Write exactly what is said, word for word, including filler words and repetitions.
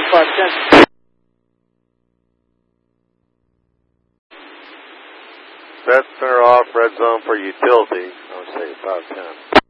five ten. Set center off, red zone for utility. I would say five ten.